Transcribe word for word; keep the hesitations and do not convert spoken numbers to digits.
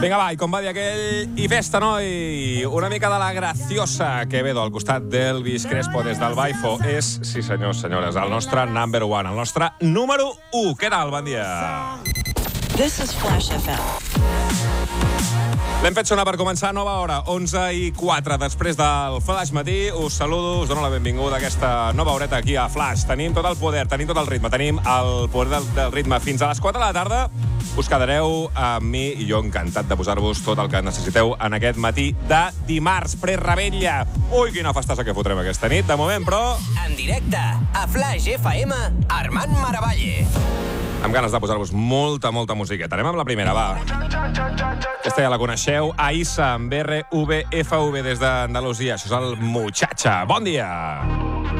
Vinga, va, i com va dir aquell, i festa, noi! Una mica de la graciosa Quevedo al costat d'Elvis Crespo des del Baifo és, sí senyors, senyores, el nostre number one, el nostre número u. Què tal? Bon dia. This is Flash F M. L'hem fet sonar per començar nova hora, onze i quatre. Després del Flash Matí, us saludo, us dono la benvinguda a aquesta nova horeta aquí a Flash. Tenim tot el poder, tenim tot el ritme, tenim el poder del, del ritme. Fins a les quatre de la tarda us quedareu amb mi i jo encantat de posar-vos tot el que necessiteu en aquest matí de dimarts, pre-rebella. Ui, quina festassa que fotrem aquesta nit. De moment, però... En directe, a Flash F M, Armand Maravalle. Amb ganes de posar-vos molta, molta musiqueta. Anem amb la primera, va. Aquesta ja la coneixeu. Aïssa, amb R V F V des d'Andalusia. Això és el Muchacha. Bon dia!